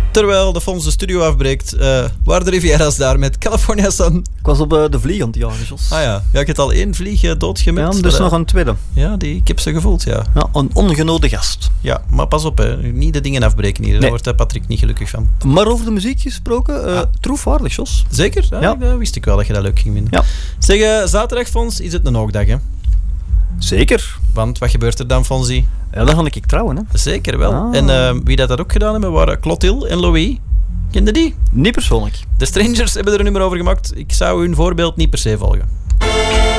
Terwijl de Fons de studio afbreekt, waren de Riviera's daar met California Sun. Ik was op de vlieg aan het jagen, Jos. Ah ja, ik heb al 1 vlieg doodgemikt. Ja, dus nog een tweede. Ja, ik heb ze gevoeld, ja. Ja, een ongenode gast. Ja, maar pas op, hè. Niet de dingen afbreken hier. Daar wordt Patrick niet gelukkig van. Maar over de muziek gesproken, troefwaardig, Jos. Zeker? Ja. Dat wist ik wel dat je dat leuk ging vinden. Ja. Zeg, zaterdag, Fons, is het een hoogdag, hè? Zeker. Want wat gebeurt er dan, Fonsie? Ja, dan ga ik trouwen, hè. Zeker wel. En wie dat ook gedaan hebben, waren Clotilde en Louis. Kende die? Niet persoonlijk. De Strangers hebben er een nummer over gemaakt. Ik zou hun voorbeeld niet per se volgen.